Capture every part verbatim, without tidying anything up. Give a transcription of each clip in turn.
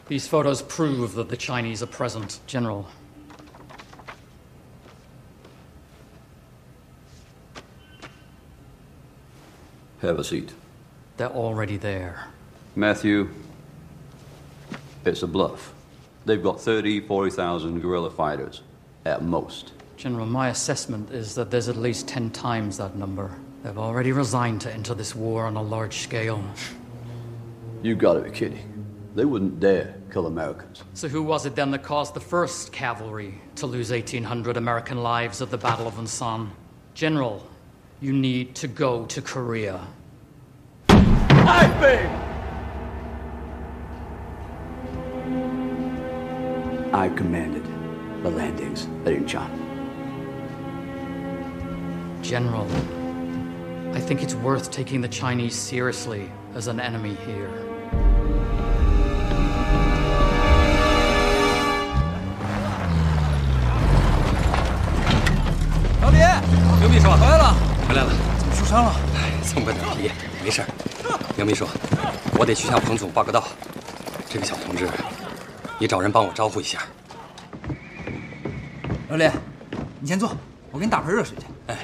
These photos prove that the Chinese are present, General. Have a seat. They're already there. Matthew, it's a bluff. They've got thirty, forty thousand guerrilla fighters, at most. General, my assessment is that there's at least ten times that number. They've already resigned to enter this war on a large scale. You gotta be kidding. They wouldn't dare kill Americans. So who was it then that caused the first cavalry to lose eighteen hundred American lives at the Battle of Unsan? General, you need to go to Korea. I've been! I commanded the landings at Incheon. General, I think it's worth taking the Chinese seriously as an enemy here. 老李， 刘秘书回来了， 回来了， 怎么受伤了？ 哎，这么个体，没事儿。刘秘书，我得去向彭总报个到。这个小同志，你找人帮我招呼一下。 老李，你先坐，我给你打盆热水去。 哎。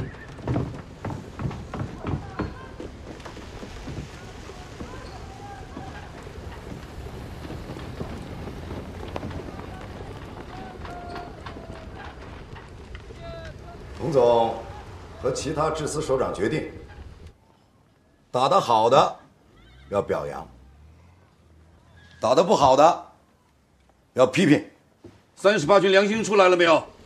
彭总和其他制司首长决定，打得好的要表扬，打得不好的要批评。 三十八军良心出来了没有？